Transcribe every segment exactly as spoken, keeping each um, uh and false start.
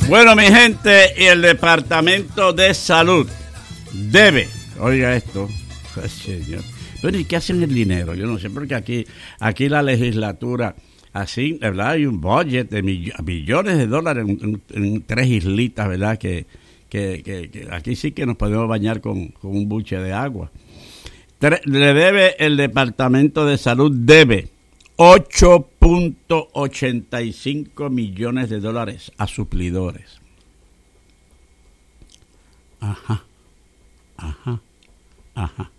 Bueno, mi gente, y el Departamento de Salud debe, oiga esto, ay, señor, pero ¿y qué hacen el dinero? Yo no sé, porque aquí, aquí la legislatura, así, ¿verdad? Hay un budget de mill- millones de dólares en, en, en tres islitas, ¿verdad? Que, que, que, que aquí sí que nos podemos bañar con, con un buche de agua. Tre- le debe el Departamento de Salud, debe ocho punto ochenta y cinco millones de dólares a suplidores. Ajá, ajá, ajá.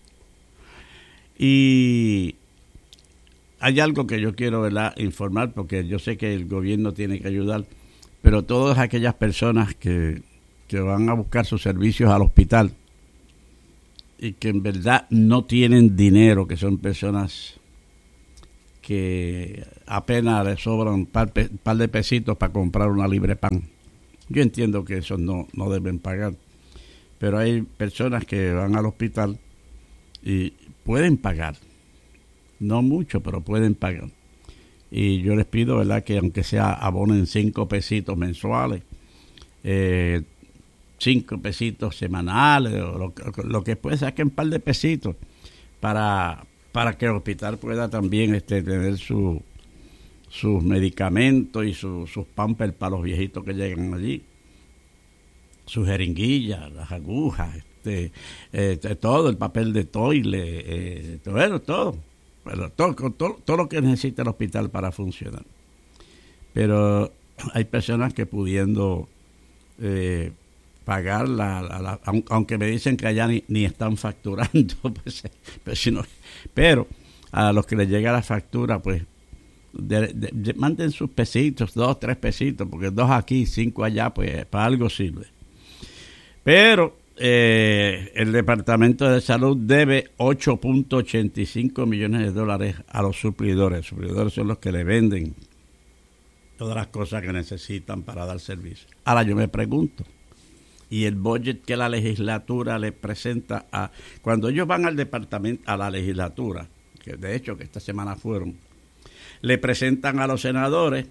Y hay algo que yo quiero, ¿verdad?, informar, porque yo sé que el gobierno tiene que ayudar, pero todas aquellas personas que, que van a buscar sus servicios al hospital y que en verdad no tienen dinero, que son personas que apenas les sobran un par, pe, par de pesitos para comprar una libre pan. Yo entiendo que eso no, no deben pagar, pero hay personas que van al hospital y pueden pagar, no mucho, pero pueden pagar. Y yo les pido, ¿verdad?, que aunque sea abonen cinco pesitos mensuales, eh, cinco pesitos semanales, o lo, lo que puede, saquen un par de pesitos para... para que el hospital pueda también este, tener su, sus medicamentos y su, sus pampers para los viejitos que llegan allí, sus jeringuillas, las agujas, este, eh, todo el papel de toile, eh, bueno, todo, bueno, todo, todo, todo lo que necesita el hospital para funcionar. Pero hay personas que pudiendo eh, pagar, la, la, la, aunque me dicen que allá ni, ni están facturando, pues, pues, si no, pero a los que les llega la factura, pues de, de, de, manden sus pesitos, dos, tres pesitos, porque dos aquí, cinco allá, pues para algo sirve. Pero eh, el Departamento de Salud debe ocho punto ochenta y cinco millones de dólares a los suplidores. Los suplidores son los que le venden todas las cosas que necesitan para dar servicio. Ahora yo me pregunto, y el budget que la legislatura le presenta a... Cuando ellos van al departamento, a la legislatura, que de hecho que esta semana fueron, le presentan a los senadores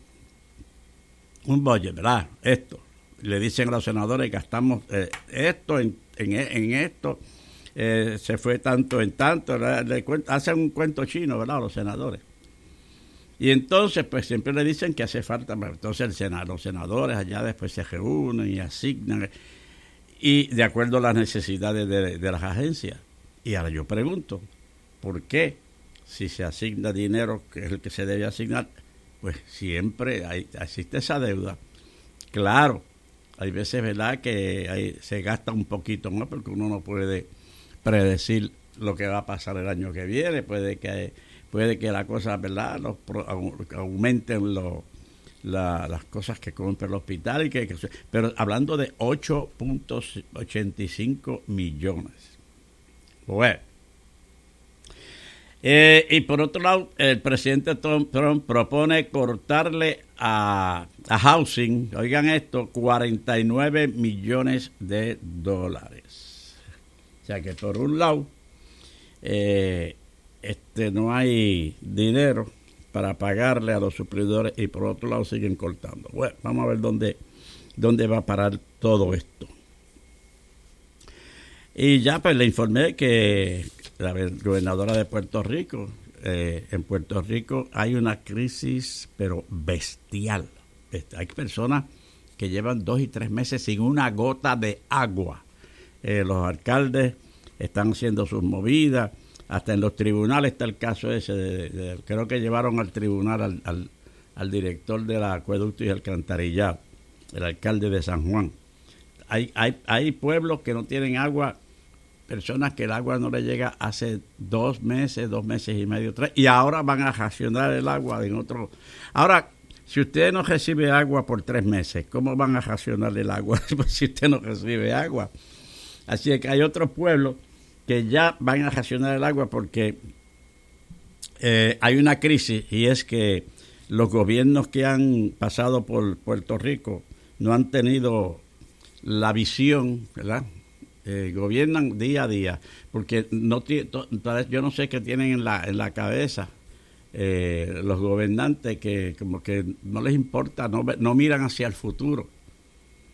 un budget, ¿verdad? Esto. Le dicen a los senadores, gastamos eh, esto en, en, en esto, eh, se fue tanto en tanto, le, le hacen un cuento chino, ¿verdad?, a los senadores. Y entonces, pues siempre le dicen que hace falta, entonces el senado, los senadores allá después se reúnen y asignan, y de acuerdo a las necesidades de, de las agencias. Y ahora yo pregunto, ¿por qué si se asigna dinero, que es el que se debe asignar, pues siempre hay, existe esa deuda? Claro, hay veces, ¿verdad?, que hay, se gasta un poquito más porque uno no puede predecir lo que va a pasar el año que viene, puede que puede que la cosa, ¿verdad?, los, aumenten los La, las cosas que compra el hospital y que, que pero hablando de ocho punto ochenta y cinco millones. Bueno, eh, y por otro lado, el presidente Trump, Trump propone cortarle a, a housing, oigan esto, cuarenta y nueve millones de dólares. O sea que por un lado eh, este no hay dinero para pagarle a los suplidores y por otro lado siguen cortando. Bueno, vamos a ver dónde, dónde va a parar todo esto. Y ya pues le informé que la gobernadora de Puerto Rico, eh, en Puerto Rico hay una crisis pero bestial. Hay personas que llevan dos y tres meses sin una gota de agua. Eh, los alcaldes están haciendo sus movidas. Hasta en los tribunales está el caso ese, de, de, creo que llevaron al tribunal al, al, al director del acueducto y alcantarillado, el alcalde de San Juan. Hay, hay, hay pueblos que no tienen agua, personas que el agua no les llega hace dos meses, dos meses y medio, tres, y ahora van a racionar el agua en otro. Ahora, si usted no recibe agua por tres meses, ¿cómo van a racionar el agua si usted no recibe agua? Así que hay otros pueblos que ya van a racionar el agua porque eh, hay una crisis, y es que los gobiernos que han pasado por Puerto Rico no han tenido la visión, ¿verdad? Eh, gobiernan día a día, porque no yo no sé qué tienen en la en la cabeza eh, los gobernantes, que como que no les importa, no, no miran hacia el futuro.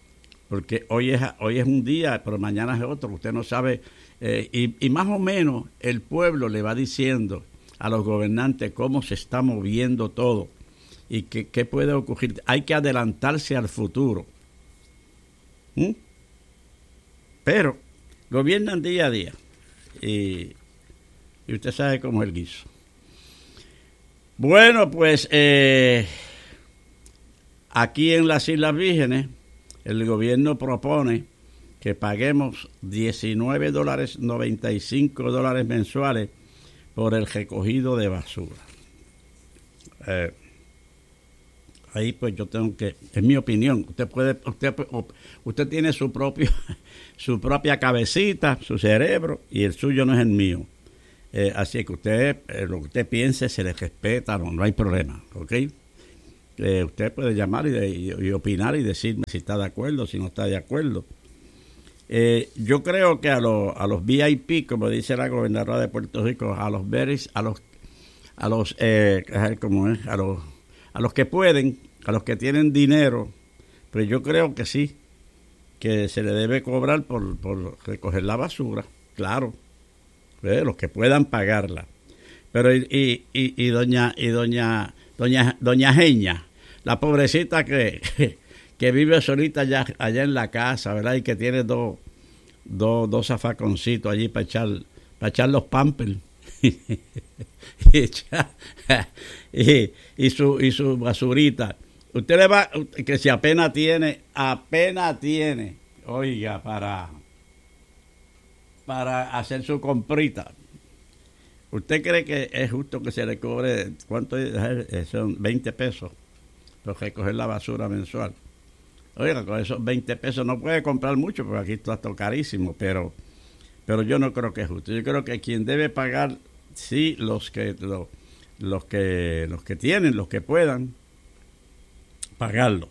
porque hoy es hoy es un día, pero mañana es otro, usted no sabe, eh, y, y más o menos el pueblo le va diciendo a los gobernantes cómo se está moviendo todo y qué, qué puede ocurrir. Hay que adelantarse al futuro. ¿Mm? Pero gobiernan día a día y, y usted sabe cómo es el guiso. Bueno, pues eh, aquí en las Islas Vírgenes el gobierno propone que paguemos diecinueve dólares noventa y cinco dólares mensuales por el recogido de basura. Eh, ahí pues yo tengo que, es mi opinión, usted puede, usted usted tiene su propio, su propia cabecita, su cerebro, y el suyo no es el mío. Eh, así que usted, eh, lo que usted piense se le respeta, no, no hay problema, ¿ok? Eh, usted puede llamar y, de, y, y opinar y decirme si está de acuerdo, si no está de acuerdo. Eh, yo creo que a, lo, a los V I P, como dice la gobernadora de Puerto Rico, a los veris, a los, a los, eh, ¿cómo es? A los, a los que pueden, a los que tienen dinero, pues yo creo que sí, que se le debe cobrar por, por recoger la basura, claro. ¿Eh? Los que puedan pagarla. Pero y, y, y, y doña y doña doña doña Genia, la pobrecita que, que, que vive solita allá, allá en la casa, ¿verdad? Y que tiene dos dos dos zafaconcitos allí para echar para echar los pampers. y, echar, y, y su y su basurita. Usted le va, que si apenas tiene, apenas tiene, oiga, para para hacer su comprita. ¿Usted cree que es justo que se le cobre, cuánto es? Son veinte pesos por recoger la basura mensual? Oiga, con esos veinte pesos no puede comprar mucho, porque aquí está todo carísimo, pero pero yo no creo que es justo. Yo creo que quien debe pagar, sí, los que los, los que los que tienen, los que puedan pagarlo.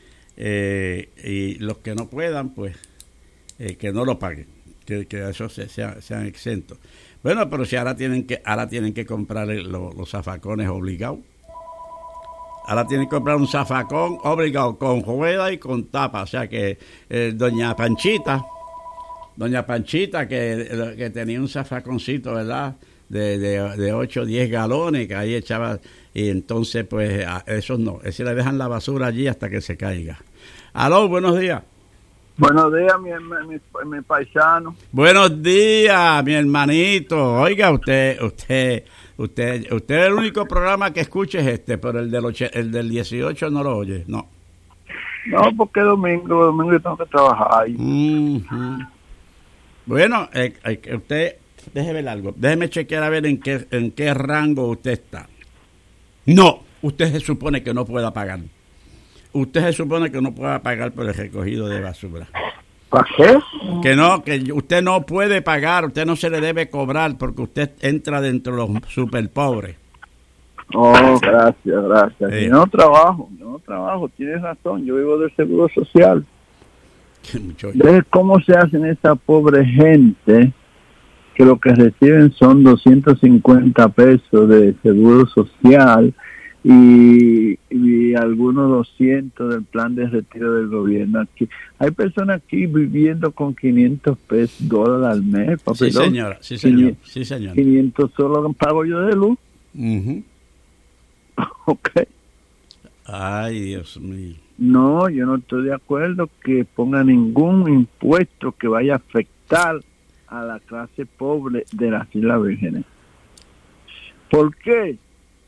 Eh, y los que no puedan, pues eh, que no lo paguen. Que, que eso se, sea, sean exentos. Bueno, pero si ahora tienen que ahora tienen que comprar los, los zafacones obligados. Ahora tienen que comprar un zafacón obligado con rueda y con tapa. O sea que eh, doña Panchita, doña Panchita que, que tenía un zafaconcito, ¿verdad? De, de, de ocho o diez galones que ahí echaba, y entonces pues a esos no, ese le dejan la basura allí hasta que se caiga. Aló, buenos días. Buenos días, mi, mi, mi paisano. Buenos días, mi hermanito. Oiga, usted, usted, usted, usted el único programa que escuche es este, pero el del oche, el del dieciocho no lo oye, no. No, porque domingo, domingo yo tengo que trabajar ahí. Mm-hmm. Bueno, eh, eh, usted, déjeme ver algo, déjeme chequear a ver en qué, en qué rango usted está. No, usted se supone que no pueda pagar. Usted se supone que no pueda pagar por el recogido de basura. ¿Para qué? Que no, que usted no puede pagar, usted no se le debe cobrar porque usted entra dentro de los super pobres. Oh, gracias, gracias. Sí. Yo no trabajo, yo no trabajo, tienes razón, yo vivo del Seguro Social. ¿Ves cómo se hacen esa pobre gente que lo que reciben son doscientos cincuenta pesos de Seguro Social? Y, y algunos doscientos del plan de retiro del gobierno. Aquí hay personas aquí viviendo con quinientos pesos dólares al mes, papelón. Sí, señora, sí, señor, sí, señor. quinientos solo pago yo de luz. Uh-huh. Ok. Ay, Dios mío. No, yo no estoy de acuerdo que ponga ningún impuesto que vaya a afectar a la clase pobre de las Islas Vírgenes. ¿Por qué?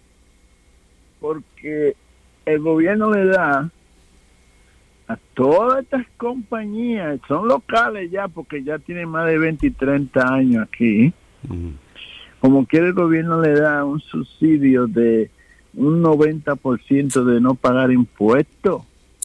Porque el gobierno le da a todas estas compañías, son locales ya, porque ya tienen más de veinte y treinta años aquí, uh-huh. Como quiere el gobierno le da un subsidio de un noventa por ciento de no pagar impuestos.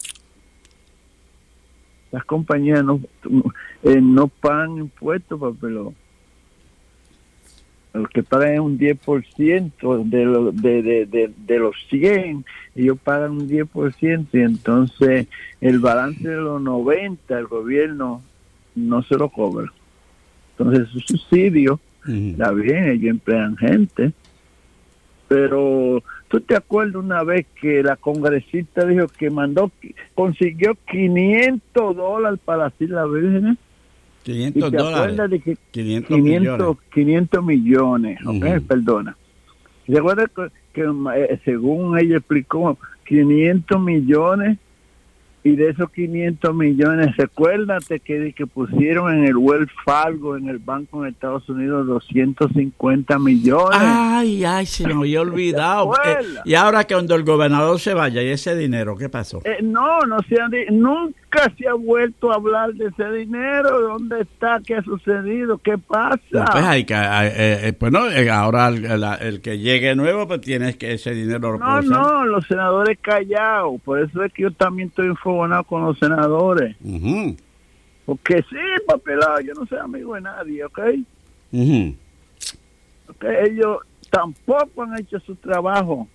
Las compañías no, eh, no pagan impuestos, papelón. Los que pagan es un diez por ciento de, lo, de, de, de, de los cien, ellos pagan un diez por ciento y entonces el balance de los noventa el gobierno no se lo cobra. Entonces su subsidio, uh-huh. Está bien, ellos emplean gente, pero ¿tú te acuerdas una vez que la congresista dijo que mandó, consiguió quinientos dólares para las Islas Vírgenes? quinientos dólares. De que quinientos, quinientos millones. quinientos millones, ¿ok? Uh-huh. Perdona. ¿Se acuerda que, que eh, según ella explicó, quinientos millones? Y de esos quinientos millones, recuérdate que, que pusieron en el Wells Fargo, en el banco en Estados Unidos, doscientos cincuenta millones. Ay, ay, se me había olvidado. Eh, y ahora que cuando el gobernador se vaya, ¿y ese dinero qué pasó? Eh, no, no se ha, nunca se ha vuelto a hablar de ese dinero. ¿Dónde está? ¿Qué ha sucedido? ¿Qué pasa? No, pues hay que, eh, eh, pues no, eh, ahora el, el, el que llegue nuevo, pues tienes que ese dinero lo No, no, los senadores callados. Por eso es que yo también estoy enfogonado con los senadores. Uh-huh. Porque sí, papelado, yo no soy amigo de nadie, ¿ok? Uh-huh. Okay, ellos tampoco han hecho su trabajo.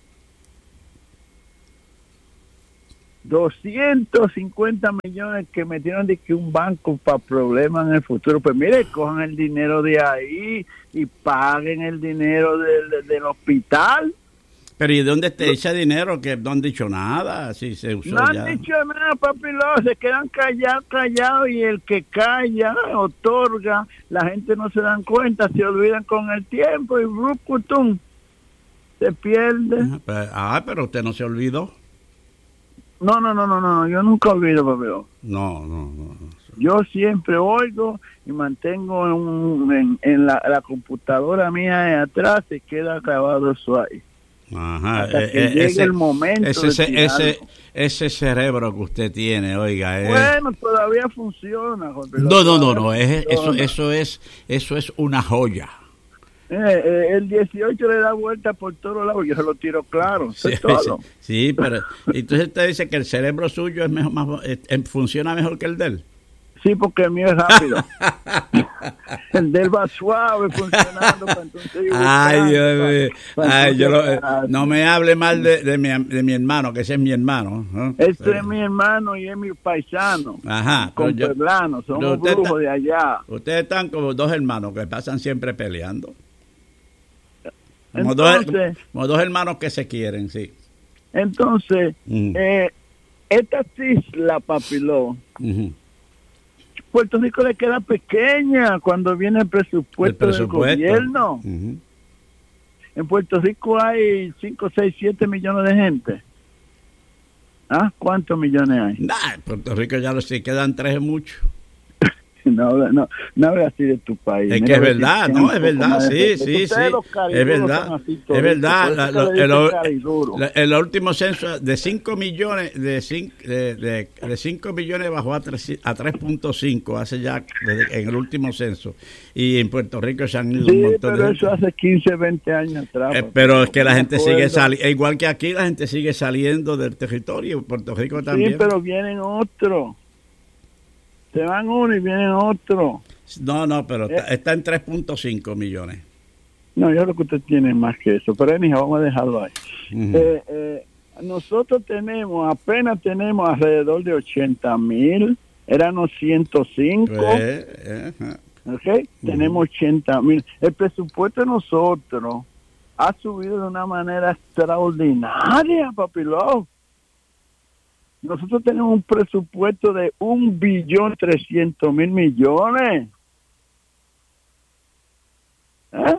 doscientos cincuenta millones que metieron de que un banco para problemas en el futuro. Pues mire, cojan el dinero de ahí y paguen el dinero del, del, del hospital. Pero ¿y dónde está ese dinero? Que no han dicho nada, si se usó no ya. han dicho nada, papi, lo, se quedan callados, callados, y el que calla, otorga, la gente no se dan cuenta, se olvidan con el tiempo y brucutum, se pierde. Ah, pero usted no se olvidó. No, no, no, no, no, yo nunca olvido, papi. Lo. No, no, no. Yo siempre oigo y mantengo en, un, en, en la, la computadora mía de atrás, se queda grabado eso ahí. Ajá, hasta eh, que eh, llegue ese, el momento ese, de ese, ese cerebro que usted tiene, oiga, es... bueno, todavía funciona, Jorge. No, no, no, no, es, eso, eso es, eso es una joya. Eh, eh, el dieciocho le da vuelta por todos lados, yo se lo tiro claro, sí, es todo. Sí, sí, pero entonces usted dice que el cerebro suyo es mejor, más, eh, funciona mejor que el de él. Sí, porque el mío es rápido. El del va suave funcionando. Para entonces Ay, Dios mío. Ay, yo lo, eh, no me hable mal de, de, mi, de mi hermano, que ese es mi hermano. ¿no? Este pero, es mi hermano y es mi paisano. Ajá. Con Perlano, somos brujos está, de allá. Ustedes están como dos hermanos que pasan siempre peleando. Como, entonces, dos, como dos hermanos que se quieren, sí. Entonces, mm. eh, esta isla, papiló, uh-huh. Puerto Rico le queda pequeña cuando viene el presupuesto, el presupuesto. del gobierno. Uh-huh. En Puerto Rico hay cinco, seis, siete millones de gente. ¿Ah? ¿Cuántos millones hay? Nah, en Puerto Rico ya lo sé, quedan tres mucho. No, no, no hables así de tu país. Es que es verdad, no, es verdad, sí, sí, sí, es verdad, es verdad. El último censo de cinco millones, de cinco, de, de, de cinco millones bajó a tres a tres punto cinco hace ya desde, en el último censo, y en Puerto Rico se han ido sí, un montón pero de eso hace quince, veinte años atrás. Eh, pero es que la gente sigue saliendo, igual que aquí la gente sigue saliendo del territorio, Puerto Rico también. Sí, pero vienen otros. Se van uno y vienen otro. No, no, pero eh, está, está en tres punto cinco millones. No, yo creo que usted tiene más que eso, pero anyway, vamos a dejarlo ahí. Uh-huh. eh, eh, nosotros tenemos, apenas tenemos alrededor de ochenta mil, éramos ciento cinco. Pues, uh-huh. ¿Ok? Uh-huh. Tenemos ochenta mil. El presupuesto de nosotros ha subido de una manera extraordinaria, papilón. Nosotros tenemos un presupuesto de un billón trescientos mil millones. ¿Eh?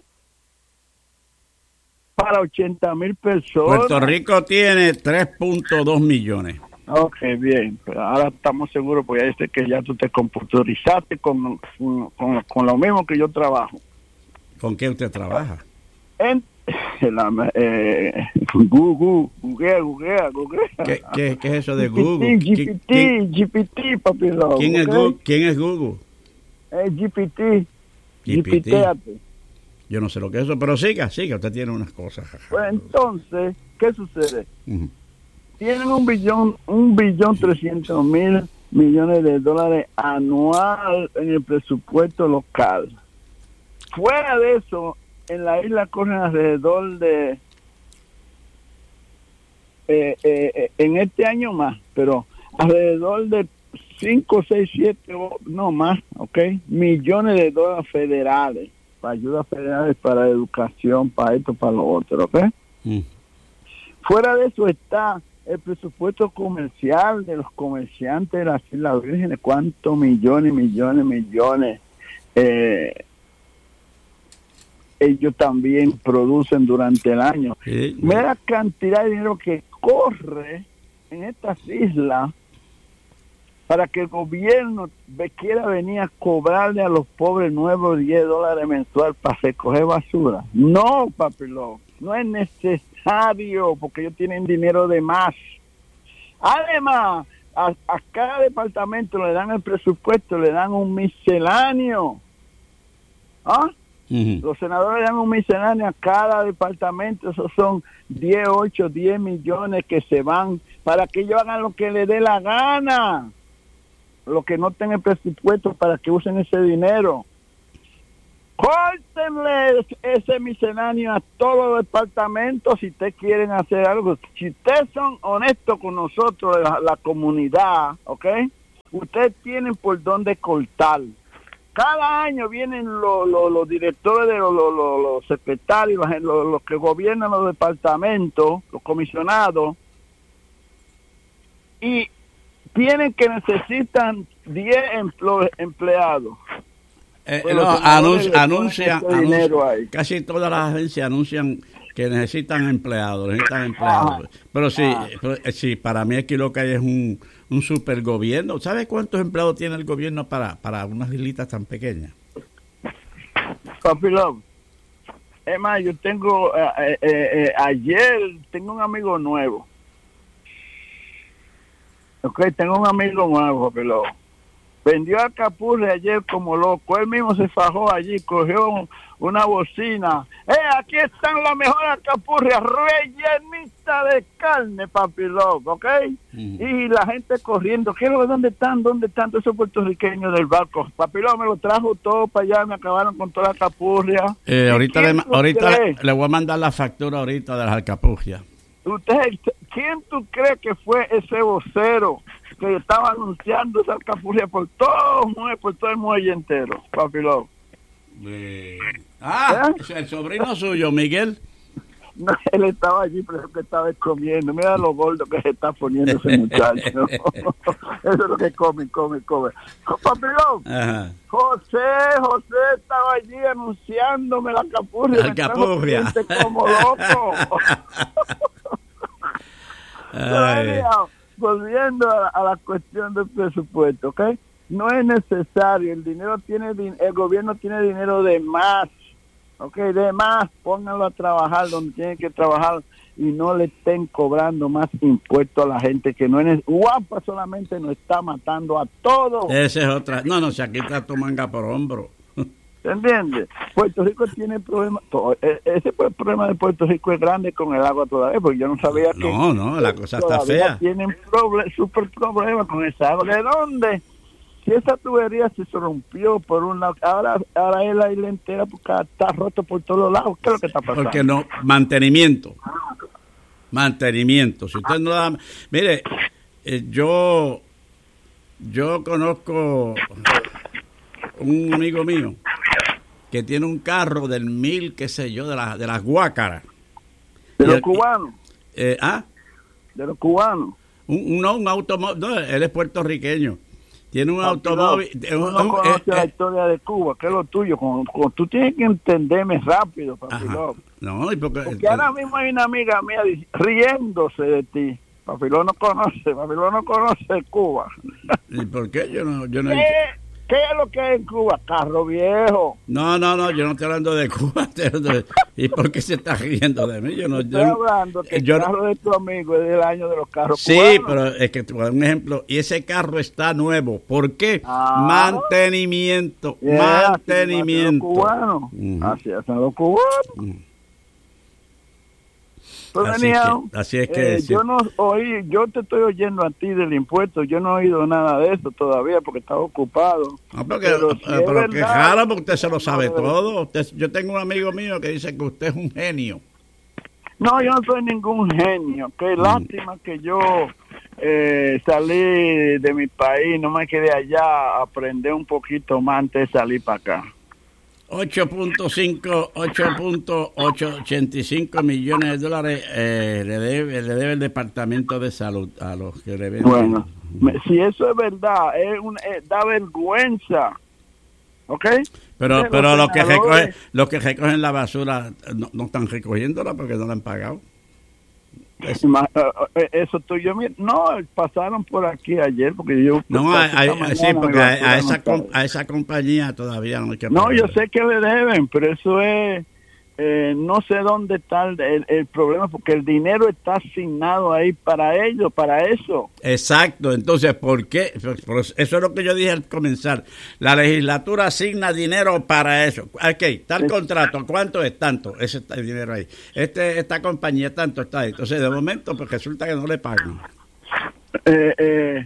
Para ochenta mil personas. Puerto Rico tiene tres punto dos millones. Ok, bien. Pero ahora estamos seguros, porque ya sé que ya tú te computarizaste con, con, con, con lo mismo que yo trabajo. ¿Con qué usted trabaja? En La, eh, Google, Google, Google, Google. ¿Qué, qué, ¿Qué es eso de Google? G P T, G P T, papi. ¿Quién, es Google? ¿Quién es Google? Es G P T. G P T. Yo no sé lo que es eso, pero siga, siga, usted tiene unas cosas. Pues entonces, ¿qué sucede? Uh-huh. Tienen un billón, un billón trescientos mil millones de dólares anual en el presupuesto local. Fuera de eso, en la isla corren alrededor de eh, eh, en este año más, pero alrededor de cinco, seis, siete, no más, ok, millones de dólares federales, para ayudas federales, para educación, para esto, para lo otro, ok. Mm. Fuera de eso está el presupuesto comercial de los comerciantes de las Islas Vírgenes, cuántos millones, millones, millones eh, ellos también producen durante el año. Sí. Mira cantidad de dinero que corre en estas islas para que el gobierno quiera venir a cobrarle a los pobres nuevos diez dólares mensual para recoger basura. No, papilón, no es necesario porque ellos tienen dinero de más. Además, a, a cada departamento le dan el presupuesto, le dan un misceláneo. ¿Ah? Uh-huh. Los senadores le dan un misceláneo a cada departamento, esos son diez, ocho, diez millones que se van para que ellos hagan lo que les dé la gana. Los que no tengan presupuesto para que usen ese dinero. Córtenle ese misceláneo a todos los departamentos si ustedes quieren hacer algo. Si ustedes son honestos con nosotros, la, la comunidad, ¿ok? Ustedes tienen por dónde cortar. Cada año vienen los, los, los directores, de los, los, los secretarios, los, los que gobiernan los departamentos, los comisionados, y tienen que necesitan diez emplo, empleados. Eh, bueno, no, anun- anuncian, anuncian casi todas las agencias anuncian que necesitan empleados, necesitan empleados. Ah, pero sí, ah. pero, sí, para mí aquí lo que hay es un, un super gobierno. ¿Sabes cuántos empleados tiene el gobierno para, para unas islitas tan pequeñas? Papilón, es más, yo tengo, eh, eh, eh, ayer tengo un amigo nuevo. Ok, tengo un amigo nuevo, Papilón. Vendió alcapurria ayer como loco. Él mismo se fajó allí, cogió una bocina. ¡Eh, aquí están las mejores alcapurrias rellenitas de carne, papilón! ¿Ok? Mm. Y la gente corriendo. ¿Qué, ¿Dónde están? ¿Dónde están todos esos puertorriqueños del barco? Papilón me lo trajo todo para allá, me acabaron con toda la alcapurria. Eh, ahorita le, ahorita le, le voy a mandar la factura ahorita de las alcapurrias. ¿Usted, quién tú crees que fue ese vocero que estaba anunciando esa alcapurria por todo, por todo el muelle entero, papilón? Eh, ah, ¿Eh? El sobrino suyo, Miguel. No, él estaba allí, pero que estaba comiendo. Mira lo gordo que se está poniendo ese muchacho. Eso es lo que come, come, come. Papilón, ajá. José, José estaba allí anunciándome la alcapurria. La alcapurria. Como loco. Ay. Volviendo a, a la cuestión del presupuesto, ¿ok? No es necesario, el dinero tiene, el gobierno tiene dinero de más, ¿ok? De más, pónganlo a trabajar donde tienen que trabajar y no le estén cobrando más impuestos a la gente que no es. Guapa solamente nos está matando a todos. Esa es otra. No, no, se aquí está tu manga por hombro. ¿Se entiende? Puerto Rico tiene problemas. Ese problema de Puerto Rico es grande con el agua todavía, porque yo no sabía que. No, no, la cosa está fea. Tienen problem, super problemas con esa agua. ¿De dónde? Si esa tubería se rompió por un lado, ahora, ahora es la isla entera porque está roto por todos lados. ¿Qué es lo que está pasando? Porque no, mantenimiento. Mantenimiento. Si usted no da. Mire, eh, yo. Yo conozco un amigo mío que tiene un carro del mil, qué sé yo, de, la, de las guácaras. ¿De los cubanos? Eh, ¿Ah? ¿De los cubanos? Un, no, un automóvil, no, él es puertorriqueño. Tiene un ah, automóvil. No, un, no conoce eh, la eh, historia de Cuba, que es lo tuyo. Con, con, tú tienes que entenderme rápido, papilón. No, y porque, porque ahora mismo hay una amiga mía riéndose de ti. Papilón no conoce, Papilón no conoce Cuba. ¿Y por qué? Yo no, yo no ¿Qué, ¿Qué es lo que hay en Cuba? Carro viejo. No, no, no, yo no estoy hablando de Cuba. ¿Y por qué se está riendo de mí? Yo no, estoy yo, hablando que yo, el carro de tu amigo es del año de los carros sí, cubanos. Sí, pero es que te voy a dar un ejemplo. Y ese carro está nuevo. ¿Por qué? Ah, mantenimiento. Yeah, mantenimiento. Así hacen los cubanos. Uh-huh. Así hacen los cubanos. Uh-huh. Pues así, venía, que, así es que eh, sí. yo no oí, yo te estoy oyendo a ti del impuesto, yo no he oído nada de eso todavía porque estaba ocupado. No, porque, pero si eh, pero que jala porque usted se lo sabe no, todo. Usted, yo tengo un amigo mío que dice que usted es un genio. No, yo no soy ningún genio. Qué mm. lástima que yo eh, salí de mi país, no me quedé allá a aprender un poquito más antes de salir para acá. ocho punto cinco, ocho punto ochenta y cinco millones de dólares eh, le, debe, le debe el Departamento de Salud a los que le ven. Bueno, si eso es verdad, es un, es, da vergüenza. ¿Ok? Pero, pero los, que recogen, los que recogen la basura no, no están recogiéndola porque no la han pagado. Eso, eso tú yo no pasaron por aquí ayer porque yo no hay, hay, sí porque a, a esa no com, a esa compañía todavía no hay que pagar. No, yo sé que le deben, pero eso es eh, no sé dónde está el, el, el problema porque el dinero está asignado ahí para ellos, para eso. Exacto, entonces ¿por qué? Eso es lo que yo dije al comenzar. La legislatura asigna dinero para eso. Ok, tal contrato, ¿cuánto es? Tanto, ese está el dinero ahí. Este esta compañía tanto está ahí. Entonces de momento pues resulta que no le pagan. Eh, eh,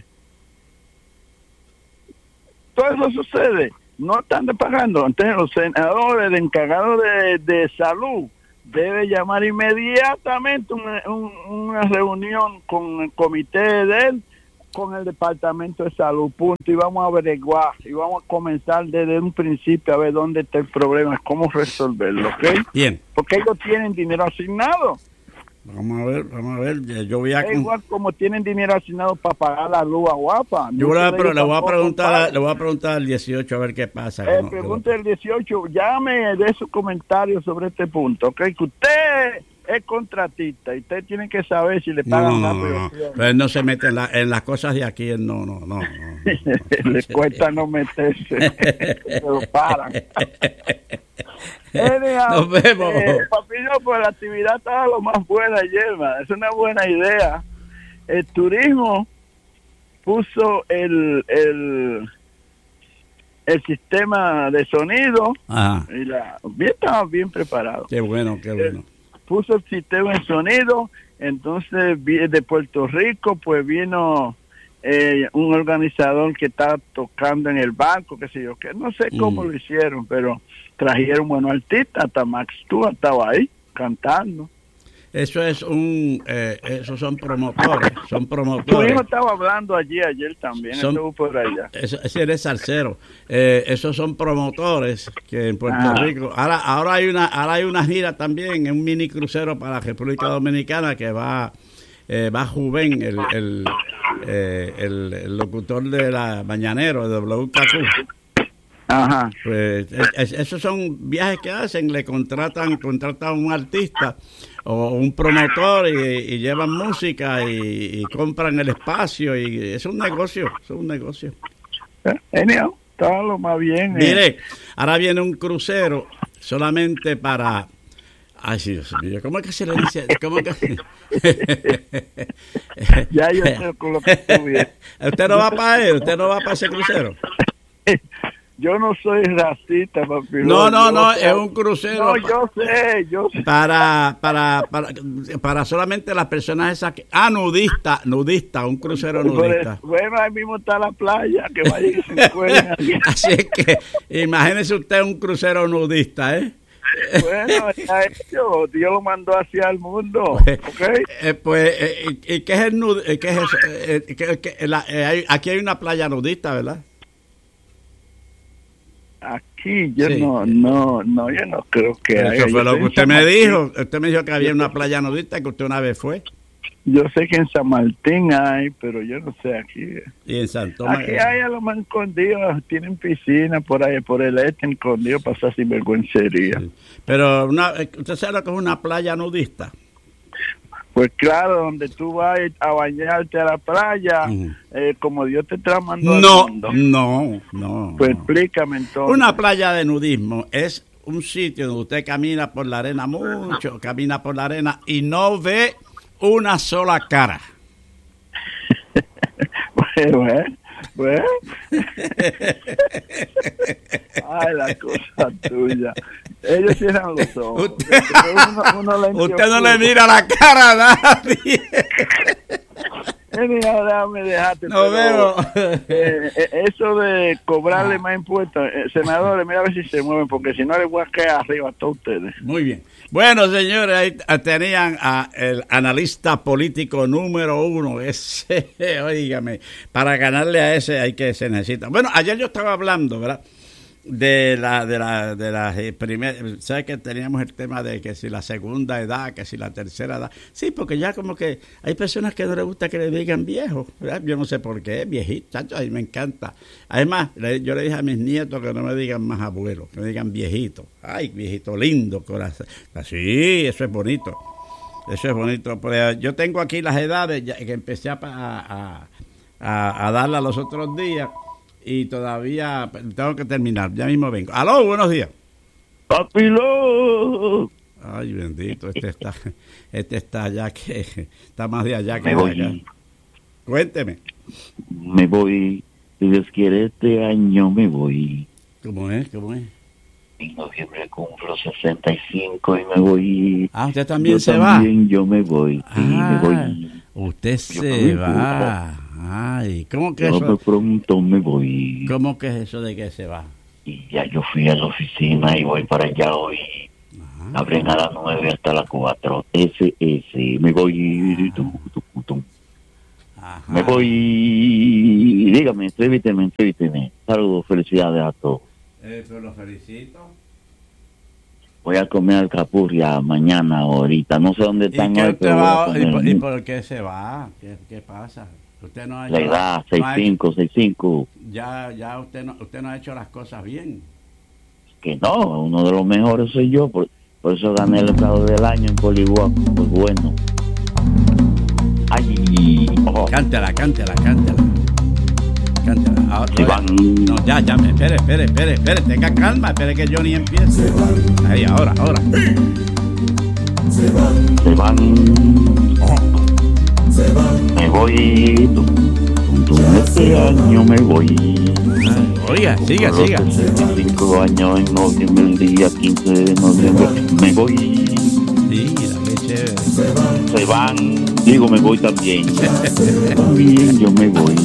todo eso sucede. No están pagando. Entonces los senadores, el encargado de, de salud, debe llamar inmediatamente una, un, una reunión con el comité de él, con el Departamento de Salud, punto, y vamos a averiguar, y vamos a comenzar desde un principio a ver dónde está el problema, cómo resolverlo, ¿ok? Bien. Porque ellos tienen dinero asignado. Vamos a ver, vamos a ver, yo voy a... Es igual como tienen dinero asignado para pagar la luz a Guapa. Yo le, pero le voy a preguntar, le voy a preguntar al dieciocho a ver qué pasa. Eh, no, pregunte al dieciocho, llame de su comentario sobre este punto, ¿ok? Que usted es contratista y usted tiene que saber si le pagan no, más. No, no. Pero él no se mete en, la, en las cosas de aquí, él no, no, no. no, no. Le cuesta no meterse, pero paran. Anyhow, Nos vemos. Eh, Papillo, pues la actividad estaba lo más buena ayer, man. Es una buena idea. El turismo puso el el, el sistema de sonido. Ajá. Y la bien estaba bien preparado. Qué bueno, qué bueno. Eh, puso el sistema de sonido, entonces de Puerto Rico, pues vino eh, un organizador que estaba tocando en el banco, qué sé yo, que no sé cómo mm. lo hicieron, pero trajeron buenos artistas, hasta Max Stewart estaba ahí cantando. Eso es un, eh, esos son promotores, son promotores. Tu hijo estaba hablando allí ayer también, son, estuvo por allá. Eso, ese eres salsero. Eh, esos son promotores que en Puerto ah. Rico. Ahora, ahora hay una, ahora hay una gira también, un mini crucero para la República Dominicana que va, eh, va Juven, el, el, eh, el, el locutor de la Mañanero de W K Q. Ajá. Pues es, esos son viajes que hacen, le contratan, contratan a un artista o un promotor y, y llevan música y, y compran el espacio y es un negocio, es un negocio. Genial, todo lo más bien. Mire, eh. ahora viene un crucero solamente para... Ay, sí, Dios mío, ¿cómo es que se le dice? ¿Cómo que... ya yo sé con lo que estuve. ¿Usted no va para él? ¿Usted no va para ese crucero? Yo no soy racista, papi. No, no, no, es un crucero. No, yo sé, yo sé. Para, para, para, para solamente las personas esas que... Ah, nudista, nudista, un crucero nudista. Bueno, ahí mismo está la playa, que vaya y se encuentren. Así es que, imagínese usted un crucero nudista, ¿eh? Bueno, ya hecho, Dios lo mandó hacia el mundo, ¿okay? Eh, pues, eh, ¿y qué es el nud, qué es eso? Eh, que, que, la, eh, hay, aquí hay una playa nudista, ¿verdad? Aquí yo sí. no, no, no, yo no creo que haya. Eso fue lo que usted me dijo. Usted me dijo que había una playa nudista que usted una vez fue. Yo sé que en San Martín hay, pero yo no sé aquí. Y en San Tomás. Aquí hay a lo más escondidos, tienen piscina por ahí, por el este escondido, pasa sinvergüencería. Sí. Pero una, ¿usted sabe lo que es una playa nudista? Pues claro, donde tú vas a bañarte a la playa, uh-huh. eh, como Dios te está mandando no, al mundo. No, no. Pues no. explícame entonces. Una playa de nudismo es un sitio donde usted camina por la arena mucho, camina por la arena y no ve una sola cara. Bueno, ¿eh? Bueno. Ay, la cosa tuya. Ellos cierran los ojos. Usted, uno, uno usted no le mira la cara a nadie. Déjame dejarte. No veo. Eh, eh, eso de cobrarle ah. más impuestos, eh, senadores, mira a ver si se mueven, porque si no les voy a caer arriba a todos ustedes. Muy bien. Bueno, señores, ahí tenían al analista político número uno. Ese, oígame, para ganarle a ese hay que se necesita. Bueno, ayer yo estaba hablando, ¿verdad? de la de la de la eh, primera, sabes que teníamos el tema de que si la segunda edad, que si la tercera edad, sí, porque ya como que hay personas que no les gusta que le digan viejo, ¿verdad? Yo no sé por qué, viejito, chacho, a mí me encanta. Además, le, yo le dije a mis nietos que no me digan más abuelo, que me digan viejito. Ay, viejito lindo, corazón. Sí, eso es bonito, eso es bonito. Pero yo tengo aquí las edades ya, que empecé a, a, a, a darlas los otros días. Y todavía tengo que terminar. Ya mismo vengo. ¡Aló! Buenos días. ¡Papilo! Ay, bendito. Este está este está allá que... Está más de allá que me de voy. allá. Cuénteme. Me voy. Si Dios quiere, este año me voy. ¿Cómo es? ¿Cómo es? En noviembre cumplo sesenta y cinco y me voy. Ah, ¿usted también yo se también, va? Yo me voy. Sí, ah, me voy. Usted Yo se también va. Ay, ¿cómo que yo eso? de pronto me voy. ¿Cómo que es eso de que se va? Y ya yo fui a la oficina y voy para allá hoy. Ajá. Abren a las nueve hasta las cuatro. Ese, ese. Me voy. Tum, tum, tum. Ajá. Me voy. Dígame, entrevíteme, entrevíteme. Saludos, felicidades a todos. Eh, pero lo felicito. Voy a comer alcapurria mañana o ahorita. No sé dónde ¿Y, están qué hoy, usted pero voy a va, y, comer. por, ¿Y por qué se va? ¿Qué, qué pasa? Usted no ha La hecho, edad, no seis ha cinco, seis cinco. hecho- ya ya usted no usted no ha hecho las cosas bien. Que no, uno de los mejores soy yo. Por, por eso gané el estado del año en Poliwap. Pues bueno. Ay, oh. Cántela, cántela, cántela. Cántela. Ahora, Se van. No, ya, ya, me, espere, espere, espere, espere, tenga calma, espere que Johnny empiece. Ahí, ahora, ahora. Se van. Se van. Se van. Me voy. Tum, tum, tum, este año me voy. Ay, oiga, siga, siga. Cinco años en noviembre, el día quince de noviembre. Me voy. Mira, qué chévere. Se van. Digo, me voy también. También yo me voy.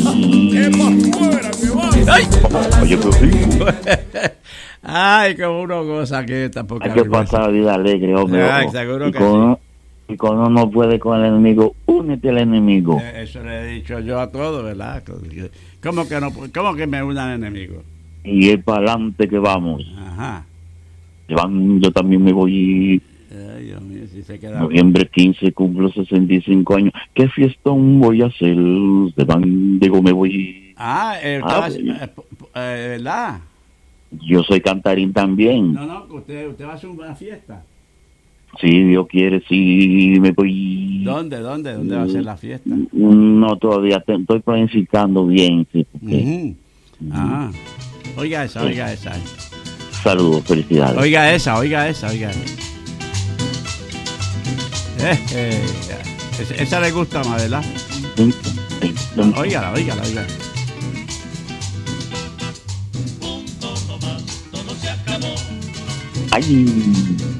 ¡Ay! Oye, pero sí. Ay, como uno goza que tampoco. Hay que pasar la vida alegre, hombre. Ay, ojo. seguro y que cuando, sí. Y cuando uno no puede con el enemigo, únete al enemigo. Eh, Eso le he dicho yo a todos, ¿verdad? ¿Cómo que no? ¿Cómo que me unan enemigos? Y es para adelante que vamos. Ajá. Se van, yo también me voy. Ay, Dios mío, si se queda. Noviembre quince cumplo sesenta y cinco años. ¿Qué fiestón voy a hacer? Se van, digo, me voy. Ah, eh, Ah, estaba- eh, eh, ¿verdad? Yo soy cantarín también. No, no, usted, usted va a hacer una fiesta. Si Dios quiere, sí, me voy. ¿Dónde, dónde, dónde va a ser la fiesta? No, todavía te- estoy planificando bien. Sí, porque- Ujú. Ah, oiga esa, oiga esa. Saludos, felicidades. Oiga esa, oiga esa, oiga esa. Eh, eh, esa, esa le gusta más, ¿verdad? Óigala, óigala, óigala. Ay.